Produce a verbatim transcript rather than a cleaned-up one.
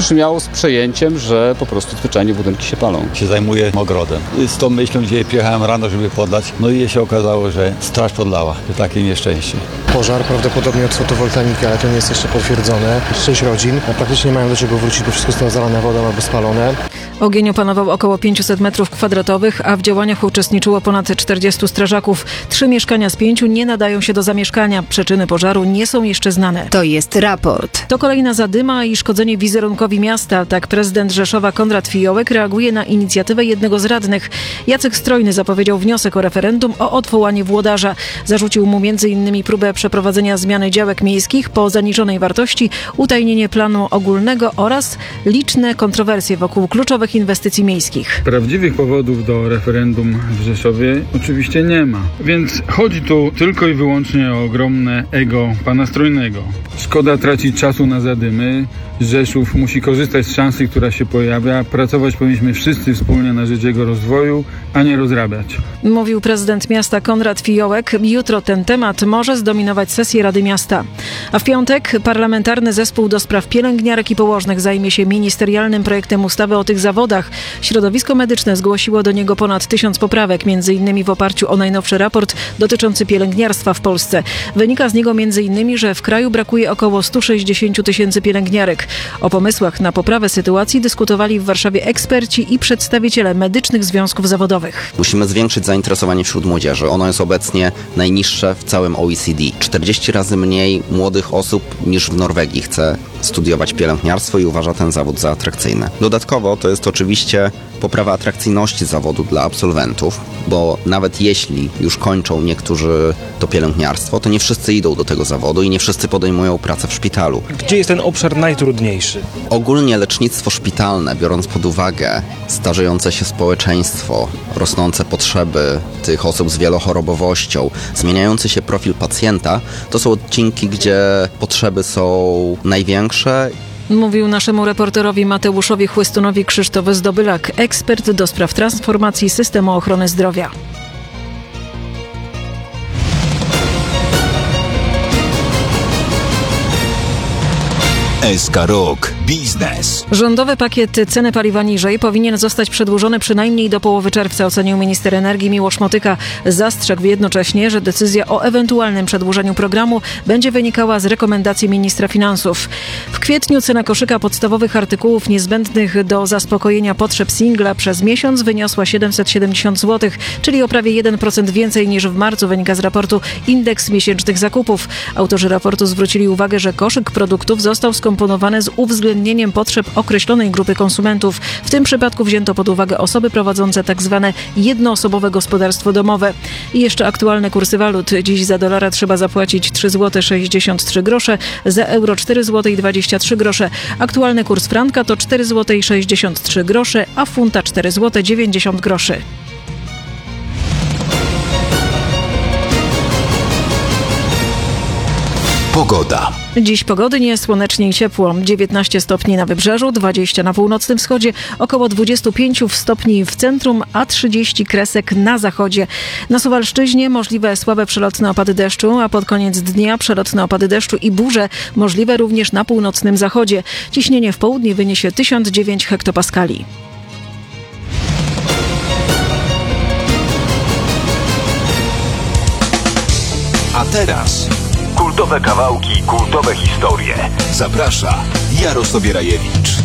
brzmiało z przejęciem, że po prostu zwyczajnie budynki się palą. Się zajmuję ogrodem. Z tą myślą dzisiaj przyjechałem rano, żeby podlać, no i się okazało, że straż podlała. To takie nieszczęście. Pożar prawdopodobnie od fotowoltaiki, ale to nie jest jeszcze potwierdzone. Sześć rodzin, a praktycznie nie mają do czego wrócić, bo wszystko zostało zalane wodą albo spalone. Ogień opanował około pięćset metrów kwadratowych, a w działaniach uczestniczyło ponad czterdziestu strażaków. Trzy mieszkania z pięciu nie nadają się do zamieszkania. Przyczyny pożaru nie są jeszcze znane. To jest raport. To kolejna zadyma i szkodzenie wizerunkowi miasta. Tak prezydent Rzeszowa Konrad Fiołek reaguje na inicjatywę jednego z radnych. Jacek Strojny zapowiedział wniosek o referendum o odwołanie włodarza. Zarzucił mu między innymi próbę przeprowadzenia zmiany działek miejskich po zaniżonej wartości, utajnienie planu ogólnego oraz liczne kontrowersje wokół kluczowych inwestycji miejskich. Prawdziwych powodów do referendum w Rzeszowie oczywiście nie ma. Więc chodzi tu tylko i wyłącznie o ogromne ego pana Strojnego. Szkoda tracić czasu na zadymy. Rzeszów musi korzystać z szansy, która się pojawia. Pracować powinniśmy wszyscy wspólnie na rzecz jego rozwoju, a nie rozrabiać. Mówił prezydent miasta Konrad Fiołek. Jutro ten temat może zdominować sesję Rady Miasta. A w piątek parlamentarny zespół do spraw pielęgniarek i położnych zajmie się ministerialnym projektem ustawy o tych zawodach. Środowisko medyczne zgłosiło do niego ponad tysiąc poprawek, między innymi w oparciu o najnowszy raport dotyczący pielęgniarstwa w Polsce. Wynika z niego między innymi, że w kraju brakuje około sto sześćdziesiąt tysięcy pielęgniarek. O pomysłach na poprawę sytuacji dyskutowali w Warszawie eksperci i przedstawiciele medycznych związków zawodowych. Musimy zwiększyć zainteresowanie wśród młodzieży. Ono jest obecnie najniższe w całym O E C D. czterdzieści razy mniej młodych osób niż w Norwegii chce studiować pielęgniarstwo i uważa ten zawód za atrakcyjny. Dodatkowo to jest oczywiście poprawa atrakcyjności zawodu dla absolwentów, bo nawet jeśli już kończą niektórzy to pielęgniarstwo, to nie wszyscy idą do tego zawodu i nie wszyscy podejmują pracę w szpitalu. Gdzie jest ten obszar najtrudniejszy? Ogólnie lecznictwo szpitalne, biorąc pod uwagę starzejące się społeczeństwo, rosnące potrzeby tych osób z wielochorobowością, zmieniający się profil pacjenta, to są odcinki, gdzie potrzeby są największe. Mówił naszemu reporterowi Mateuszowi Chłystunowi Krzysztof Zdobylak, ekspert do spraw transformacji systemu ochrony zdrowia. S K Rok Biznes. Rządowy pakiet ceny paliwa niżej powinien zostać przedłużony przynajmniej do połowy czerwca, ocenił minister energii Miłosz Motyka. Zastrzegł jednocześnie, że decyzja o ewentualnym przedłużeniu programu będzie wynikała z rekomendacji ministra finansów. W kwietniu cena koszyka podstawowych artykułów niezbędnych do zaspokojenia potrzeb singla przez miesiąc wyniosła siedemset siedemdziesiąt złotych, czyli o prawie jeden procent więcej niż w marcu, wynika z raportu Indeks Miesięcznych Zakupów. Autorzy raportu zwrócili uwagę, że koszyk produktów został skomponowany z uwzględnieniem potrzeb określonej grupy konsumentów. W tym przypadku wzięto pod uwagę osoby prowadzące tak zwane jednoosobowe gospodarstwo domowe. I jeszcze aktualne kursy walut. Dziś za dolara trzeba zapłacić trzy złote sześćdziesiąt trzy grosze, za euro cztery złote dwadzieścia trzy grosze. Aktualny kurs franka to cztery złote sześćdziesiąt trzy grosze, a funta cztery złote dziewięćdziesiąt groszy. Pogoda. Dziś pogodnie, słonecznie i ciepło. dziewiętnaście stopni na wybrzeżu, dwadzieścia na północnym wschodzie, około dwadzieścia pięć stopni w centrum, a trzydzieści kresek na zachodzie. Na Suwalszczyźnie możliwe słabe przelotne opady deszczu, a pod koniec dnia przelotne opady deszczu i burze możliwe również na północnym zachodzie. Ciśnienie w południe wyniesie tysiąc dziewięć hektopaskali. A teraz kultowe kawałki, kultowe historie. zaprasza Jarosław Bierajewicz.